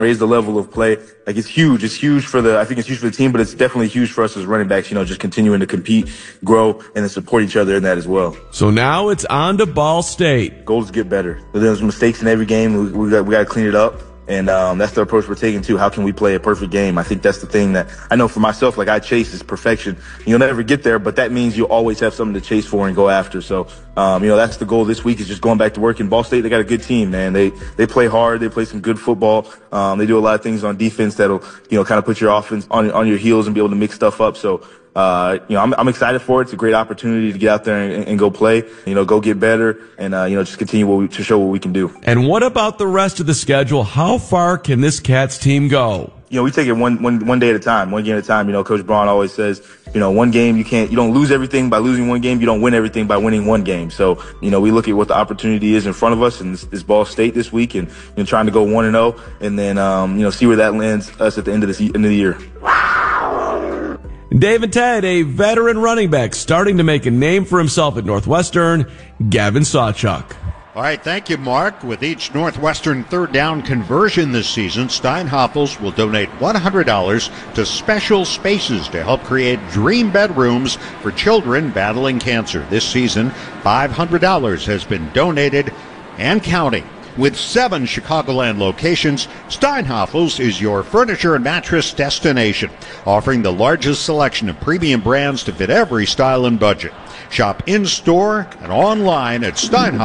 raise the level of play. Like, it's huge. It's huge for I think it's huge for the team, but it's definitely huge for us as running backs, just continuing to compete, grow, and then support each other in that as well. So now it's on to Ball State. Goal is to get better. There's mistakes in every game. We got to clean it up. And that's the approach we're taking too. How can we play a perfect game? I think that's the thing that I know for myself, like I chase is perfection. You'll never get there, but that means you'll always have something to chase for and go after. So, that's the goal this week, is just going back to work. In Ball State, they got a good team, man. They play hard. They play some good football. They do a lot of things on defense that'll, kind of put your offense on your heels and be able to mix stuff up. So, I'm excited for it. It's a great opportunity to get out there and go play, go get better and, just continue to show what we can do. And what about the rest of the schedule? How far can this Cats team go? We take it one day at a time, one game at a time. Coach Braun always says, one game you don't lose everything by losing one game. You don't win everything by winning one game. So, we look at what the opportunity is in front of us, and this Ball State this week, and trying to go 1-0, and then see where that lands us at the end of the year. Dave and Ted, a veteran running back starting to make a name for himself at Northwestern, Gavin Sawchuk. All right, thank you, Mark. With each Northwestern third down conversion this season, Steinhoffels will donate $100 to Special Spaces to help create dream bedrooms for children battling cancer. This season, $500 has been donated and counting. With 7 Chicagoland locations, Steinhoffels is your furniture and mattress destination, offering the largest selection of premium brands to fit every style and budget. Shop in-store and online at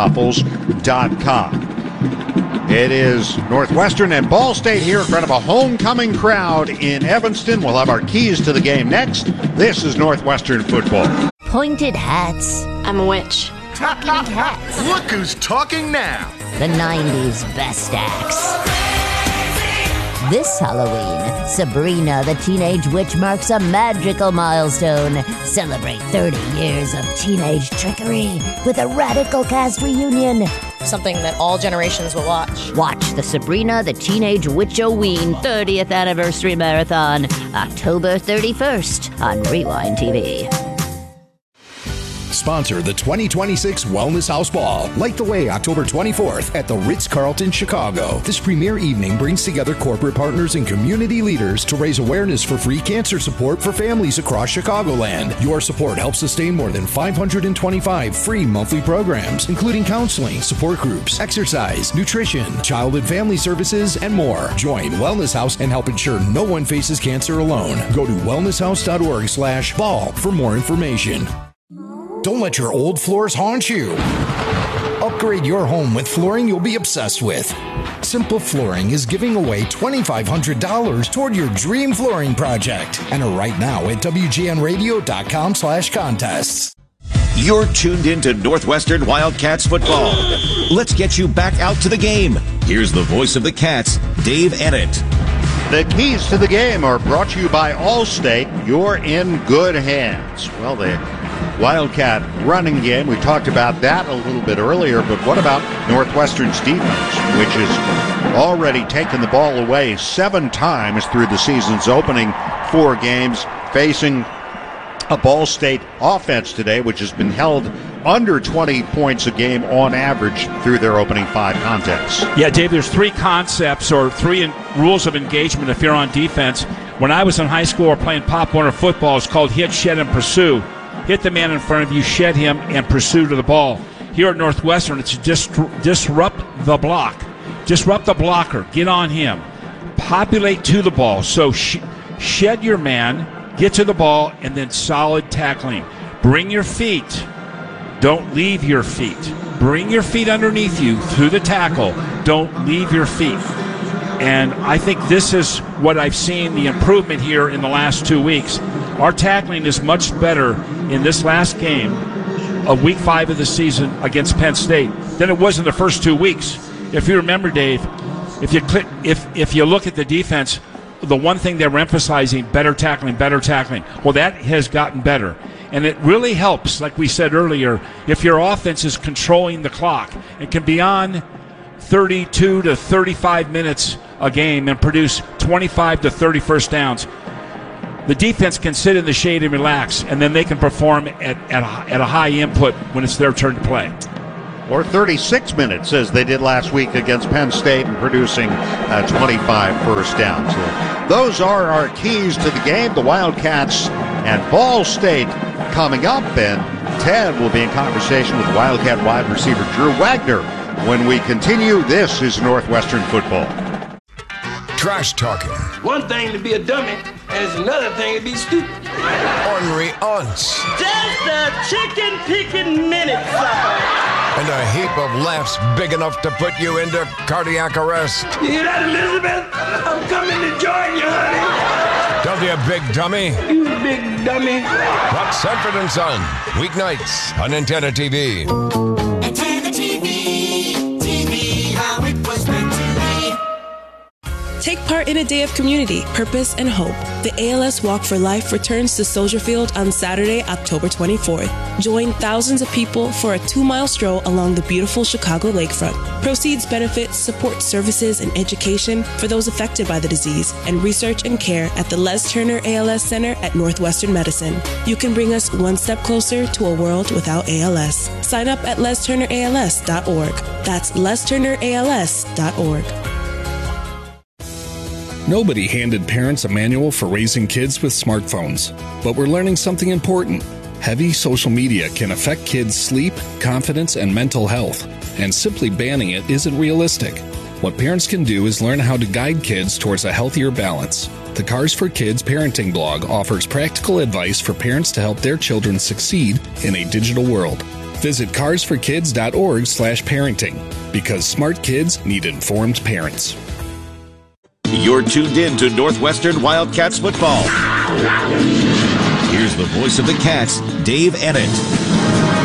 steinhoffels.com. It is Northwestern and Ball State here in front of a homecoming crowd in Evanston. We'll have our keys to the game next. This is Northwestern football. Pointed hats. I'm a witch. Talking hats. Look who's talking now. The 90s best acts. This Halloween, Sabrina the Teenage Witch marks a magical milestone. Celebrate 30 years of teenage trickery with a radical cast reunion. Something that all generations will watch. Watch the Sabrina the Teenage Witch-O-Ween 30th Anniversary Marathon, October 31st on Rewind TV. Sponsor the 2026 Wellness House Ball. Light the way October 24th at the Ritz-Carlton, Chicago. This premier evening brings together corporate partners and community leaders to raise awareness for free cancer support for families across Chicagoland. Your support helps sustain more than 525 free monthly programs, including counseling, support groups, exercise, nutrition, child and family services, and more. Join Wellness House and help ensure no one faces cancer alone. Go to wellnesshouse.org/ball for more information. Don't let your old floors haunt you. Upgrade your home with flooring you'll be obsessed with. Simple Flooring is giving away $2,500 toward your dream flooring project. Enter right now at WGNradio.com/contests. You're tuned in to Northwestern Wildcats football. Let's get you back out to the game. Here's the voice of the Cats, Dave Ennett. The keys to the game are brought to you by Allstate. You're in good hands. Well, the Wildcat running game, we talked about that a little bit earlier, but what about Northwestern's defense, which has already taken the ball away 7 times through the season's opening 4 games, facing a Ball State offense today, which has been held under 20 points a game on average through their opening 5 contests. Yeah, Dave, there's 3 concepts or 3 rules of engagement if you're on defense. When I was in high school or playing Pop Warner football, it's called hit, shed, and pursue. Hit the man in front of you, shed him, and pursue to the ball. Here at Northwestern, it's disrupt the block. Disrupt the blocker. Get on him. Populate to the ball. So shed your man, get to the ball, and then solid tackling. Bring your feet. Don't leave your feet. Bring your feet underneath you through the tackle. Don't leave your feet. And I think this is what I've seen, the improvement here in the last 2 weeks. Our tackling is much better in this last game of week 5 of the season against Penn State than it was in the first 2 weeks. If you remember, Dave, if you look at the defense, the one thing they were emphasizing, better tackling. Well, that has gotten better. And it really helps, like we said earlier, if your offense is controlling the clock and can be on 32 to 35 minutes a game and produce 25 to 30 first downs. The defense can sit in the shade and relax, and then they can perform at a high input when it's their turn to play. or 36 minutes as they did last week against Penn State and producing 25 first downs. So those are our keys to the game. The Wildcats and Ball State coming up, and Ted will be in conversation with Wildcat wide receiver Drew Wagner when we continue. This is Northwestern football. Trash talking. One thing to be a dummy, and it's another thing to be stupid. Ornery aunts. Just a chicken picking minute, sucker. And a heap of laughs big enough to put you into cardiac arrest. You hear that, Elizabeth? I'm coming to join you, honey. Don't you, big dummy? You big dummy. Watch Sanford and Son, weeknights on Antenna TV. Antenna TV, TV, how it was meant to be. Take part in a day of community, purpose, and hope. The ALS Walk for Life returns to Soldier Field on Saturday, October 24th. Join thousands of people for a 2-mile stroll along the beautiful Chicago lakefront. Proceeds benefit support services and education for those affected by the disease and research and care at the Les Turner ALS Center at Northwestern Medicine. You can bring us one step closer to a world without ALS. Sign up at lesturnерals.org. That's lesturnерals.org. Nobody handed parents a manual for raising kids with smartphones, but we're learning something important. Heavy social media can affect kids' sleep, confidence, and mental health, and simply banning it isn't realistic. What parents can do is learn how to guide kids towards a healthier balance. The Cars for Kids parenting blog offers practical advice for parents to help their children succeed in a digital world. Visit carsforkids.org/parenting, because smart kids need informed parents. You're tuned in to Northwestern Wildcats football. Here's the voice of the Cats, Dave Ennett.